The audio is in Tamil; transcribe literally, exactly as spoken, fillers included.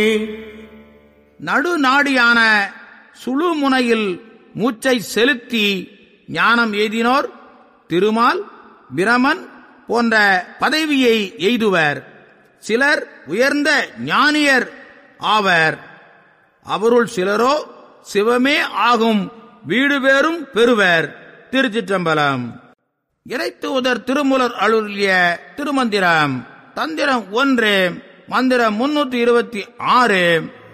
நடுநாடியான சுழுமுனையில் மூச்சை செலுத்தி ஞானம் எய்தினோர் திருமால், பிரமன் போன்ற பதவியை எய்துவர். சிலர் உயர்ந்த ஞானியர் ஆவர். அவருள் சிலரோ சிவமே ஆகும் வீடு பேரும் பெறுவர். திருச்சிற்றம்பலம். இறைத்தூதர் திருமூலர் அருளிய திருமந்திரம். தந்திரம் ஒன்று, மந்திரம் முன்னூற்றி இருபத்தி ஆறு.